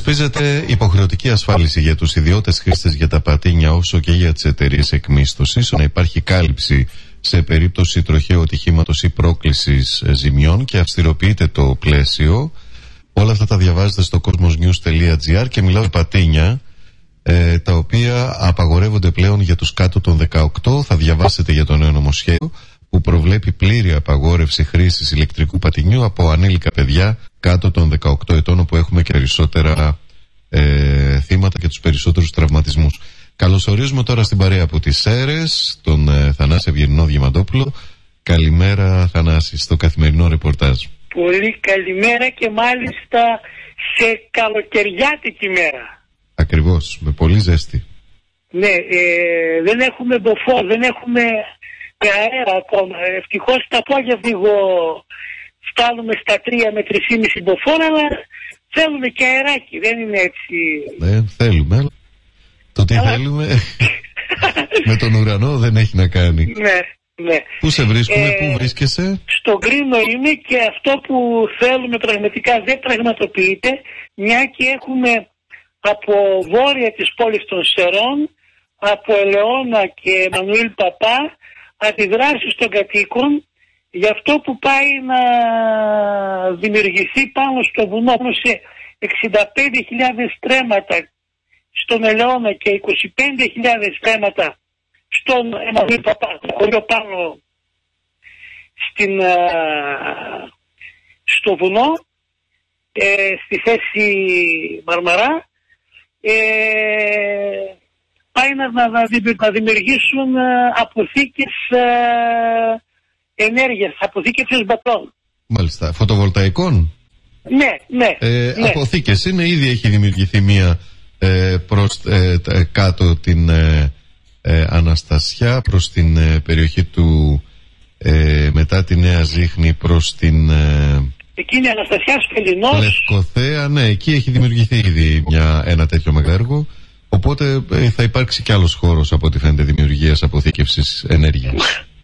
Θεσπίζεται υποχρεωτική ασφάλιση για τους ιδιώτες χρήστες για τα πατίνια όσο και για τις εταιρείες εκμίσθωσης, να υπάρχει κάλυψη σε περίπτωση τροχαίου ατυχήματος ή πρόκλησης ζημιών και αυστηροποιείται το πλαίσιο. Όλα αυτά τα διαβάζετε στο cosmosnews.gr και μιλάω για πατίνια τα οποία απαγορεύονται πλέον για τους κάτω των 18. Θα διαβάσετε για το νέο νομοσχέδιο που προβλέπει πλήρη απαγόρευση χρήσης ηλεκτρικού πατινιού από ανήλικα παιδιά κάτω των 18 ετών, όπου έχουμε και περισσότερα θύματα και τους περισσότερους τραυματισμούς. Καλωσορίζουμε τώρα στην παρέα από τις Σέρρες τον Θανάση Ευγενινό Διαμαντόπουλο. Καλημέρα Θανάση, στο καθημερινό ρεπορτάζ. Πολύ καλημέρα και μάλιστα σε καλοκαιριάτικη μέρα. Ακριβώς, με πολύ ζέστη. Ναι, δεν έχουμε μποφόρ, δεν έχουμε αέρα ακόμα. Ευτυχώς τα απόγευμα φτάνουμε στα 3 με 3,5 μποφόρ, αλλά θέλουμε και αεράκι, δεν είναι έτσι. Ναι, θέλουμε. Το τι θέλουμε με τον ουρανό δεν έχει να κάνει. Ναι, ναι. Πού σε βρίσκουμε, πού βρίσκεσαι? Στο Γκρίνο είμαι και αυτό που θέλουμε πραγματικά δεν πραγματοποιείται, μια και έχουμε από βόρεια της πόλης των Σερών, από Ελαιώνα και Εμμανουήλ Παπά, αντιδράσεις των κατοίκων για αυτό που πάει να δημιουργηθεί πάνω στο βουνό σε 65.000 στρέμματα στον Ελαιώνα και 25.000 στρέμματα στον Εμμανουήλ Παπά, το χωριό πάνω στο βουνό, στη θέση Μαρμαρά. Πάει να δημιουργήσουν αποθήκες ενέργειας, αποθήκευσης μπατών. Μάλιστα, φωτοβολταϊκών. Ναι. Αποθήκες είναι, ήδη έχει δημιουργηθεί μία προς κάτω την Αναστασιά, προς την περιοχή του μετά τη Νέα Ζήχνη προς την εκείνη Αναστασιά Φελινός, Λευκοθέα. Ναι, εκεί έχει δημιουργηθεί ήδη ένα τέτοιο μεγέργο. Οπότε θα υπάρξει κι άλλος χώρος από ό,τι φαίνεται δημιουργίας αποθήκευσης ενέργειας.